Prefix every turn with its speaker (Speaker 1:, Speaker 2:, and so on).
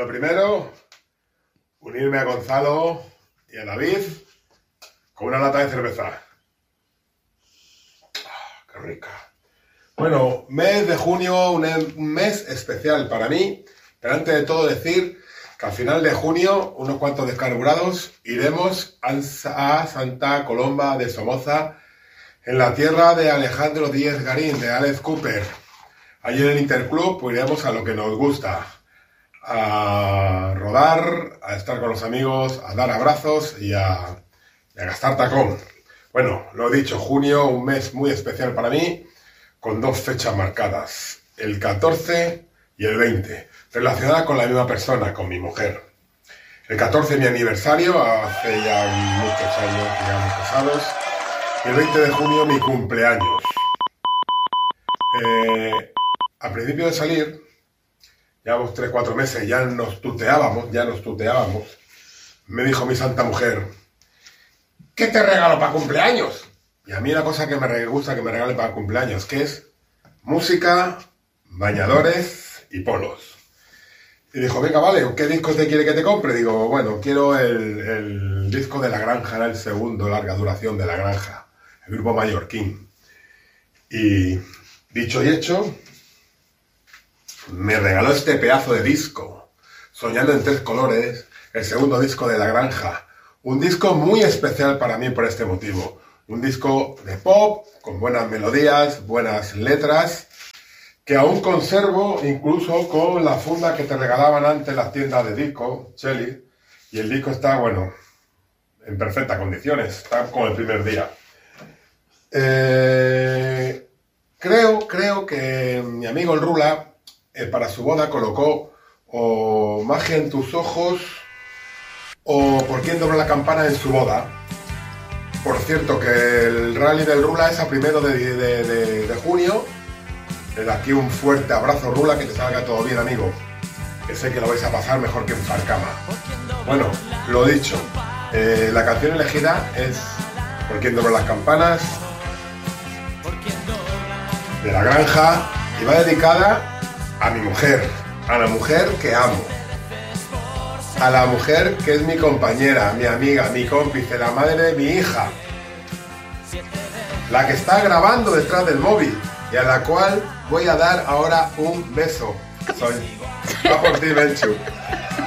Speaker 1: Lo primero, unirme a Gonzalo y a David con una lata de cerveza. ¡Qué rica! Bueno, mes de junio, un mes especial para mí, pero antes de todo decir que al final de junio, unos cuantos descarburados, iremos a Santa Colomba de Somoza, en la tierra de Alejandro Díez Garín, de Alex Cooper. Allí en el Interclub pues iremos a lo que nos gusta, a rodar, a estar con los amigos, a dar abrazos y a gastar tacón. Bueno, lo he dicho, junio, un mes muy especial para mí, con dos fechas marcadas, el 14 y el 20, relacionadas con la misma persona, con mi mujer. El 14 mi aniversario, hace ya muchos años que llevamos casados, y el 20 de junio mi cumpleaños. A principio de salir, llevamos 3-4 meses, ya nos tuteábamos, me dijo mi santa mujer: ¿qué te regalo para cumpleaños? Y a mí una cosa que me gusta que me regalen para cumpleaños, que es música, bañadores y polos. Y dijo: venga, vale, ¿qué disco te quiere que te compre? Digo, bueno, quiero el disco de La Granja, era el segundo larga duración de La Granja, el grupo mallorquín. Y dicho y hecho, me regaló este pedazo de disco, Soñando en Tres Colores, el segundo disco de La Granja. Un disco muy especial para mí por este motivo. Un disco de pop, con buenas melodías, buenas letras, que aún conservo incluso con la funda que te regalaban antes las tiendas de disco, Shelly. Y el disco está, bueno, en perfectas condiciones, está como el primer día. Creo que mi amigo el Rula, para su boda colocó o Magia en tus ojos o Por quién dobla la campana en su boda. Por cierto, que el rally del Rula es a 1 de junio. Desde aquí un fuerte abrazo, Rula, que te salga todo bien, amigo. Que sé que lo vais a pasar mejor que en Farcama. Bueno, lo dicho, la canción elegida es Por quién dobla las campanas, de La Granja, y va dedicada a mi mujer, a la mujer que amo. A la mujer que es mi compañera, mi amiga, mi cómplice, la madre de mi hija, la que está grabando detrás del móvil y a la cual voy a dar ahora un beso. Va por ti, Benchu.